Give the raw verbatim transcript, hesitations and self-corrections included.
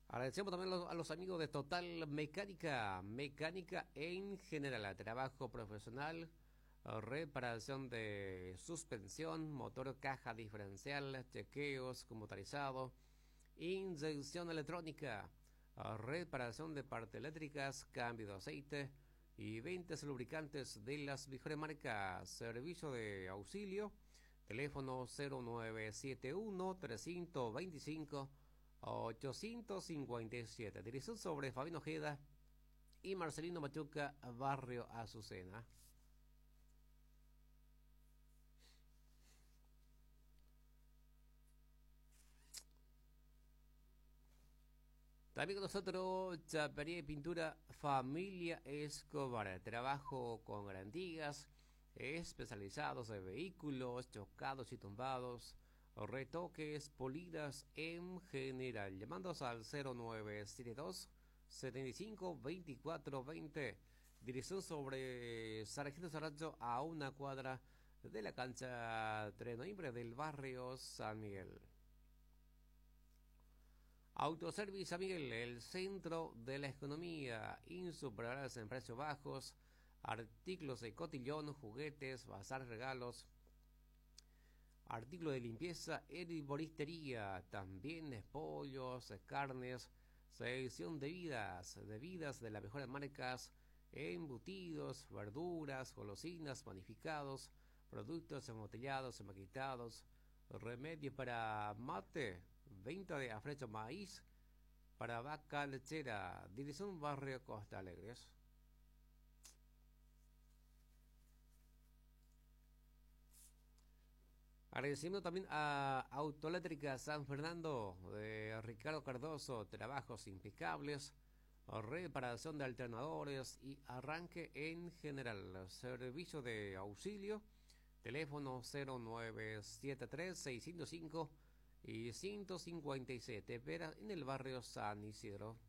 Agradecemos también a los, a los amigos de Total Mecánica, mecánica en general, trabajo profesional, reparación de suspensión, motor, caja diferencial, chequeos computarizados, inyección electrónica, reparación de partes eléctricas, cambio de aceite y ventas de lubricantes de las mejores marcas. Servicio de auxilio, teléfono cero nueve siete uno, trescientos veinticinco, ochocientos cincuenta y siete. Dirección sobre Fabián Ojeda y Marcelino Machuca, barrio Azucena. También con nosotros Chapería y Pintura Familia Escobar. Trabajo con garantías, especializados en vehículos chocados y tumbados, retoques, polidas en general. Llamandos al cero nueve siete dos, setenta y cinco, veinticuatro veinte. Dirección sobre Sargento Saracho, a una cuadra de la cancha tres de noviembre del barrio San Miguel. Autoservice San Miguel, el centro de la economía, insuperables en precios bajos, artículos de cotillón, juguetes, bazar, regalos, artículos de limpieza, herboristería, también pollos, carnes, selección de bebidas, bebidas de las mejores marcas, embutidos, verduras, golosinas, panificados, productos embotellados, emaquitados, remedio para mate, venta de afrecho maíz para vaca lechera. Dirección barrio Costa Alegres. Agradecimiento también a Autoeléctrica San Fernando de Ricardo Cardoso, trabajos impecables, reparación de alternadores y arranque en general. Servicio de auxilio, teléfono cero nueve siete tres, seis cero cinco y ciento cincuenta y siete, Vera, en el barrio San Isidro.